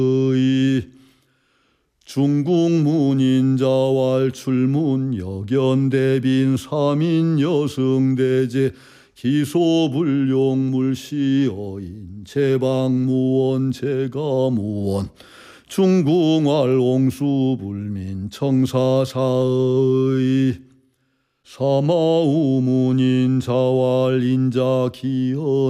중국문인자왈 출문 역연대빈 삼인 여승대제 기소불용물시어인 제방무원 제가무원 중궁활 옹수불민 청사사의 사마우문인자왈 인자기현